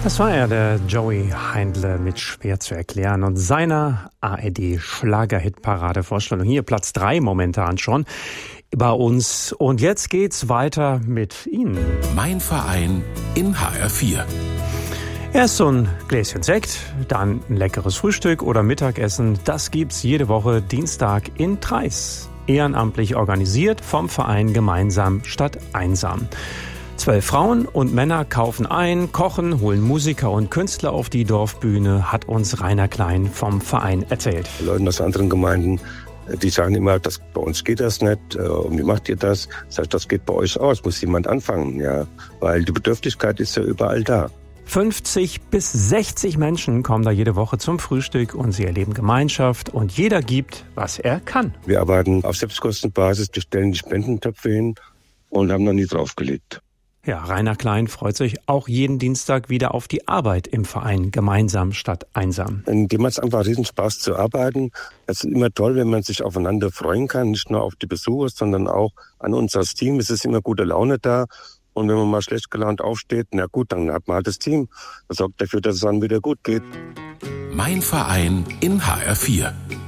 Das war er, der Joey Heindle mit Schwer zu erklären und seiner ARD-Schlager-Hitparade-Vorstellung. Hier Platz 3 momentan schon bei uns. Und jetzt geht's weiter mit Ihnen. Mein Verein in HR4. Erst so ein Gläschen Sekt, dann ein leckeres Frühstück oder Mittagessen. Das gibt's jede Woche Dienstag in Treis. Ehrenamtlich organisiert vom Verein Gemeinsam statt Einsam. 12 Frauen und Männer kaufen ein, kochen, holen Musiker und Künstler auf die Dorfbühne, hat uns Rainer Klein vom Verein erzählt. Leute aus anderen Gemeinden, die sagen immer, bei uns geht das nicht, und wie macht ihr das? Sag ich, das geht bei euch aus, muss jemand anfangen, ja, weil die Bedürftigkeit ist ja überall da. 50 bis 60 Menschen kommen da jede Woche zum Frühstück und sie erleben Gemeinschaft und jeder gibt, was er kann. Wir arbeiten auf Selbstkostenbasis, wir stellen die Spendentöpfe hin und haben noch nie draufgelegt. Ja, Rainer Klein freut sich auch jeden Dienstag wieder auf die Arbeit im Verein Gemeinsam statt Einsam. Dem macht es einfach riesen Spaß zu arbeiten. Es ist immer toll, wenn man sich aufeinander freuen kann, nicht nur auf die Besucher, sondern auch an uns als Team. Es ist immer gute Laune da. Und wenn man mal schlecht gelaunt aufsteht, na gut, dann hat man halt das Team. Das sorgt dafür, dass es dann wieder gut geht. Mein Verein in HR4.